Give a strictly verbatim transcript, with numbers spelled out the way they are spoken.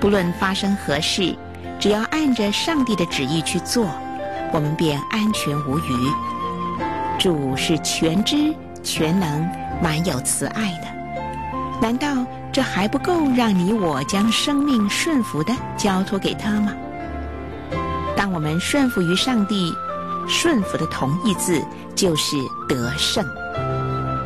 不论发生何事，只要按着上帝的旨意去做，我们便安全无虞。主是全知全能，满有慈爱的。难道这还不够让你我将生命顺服地交托给他吗？当我们顺服于上帝，顺服的同义字就是得胜。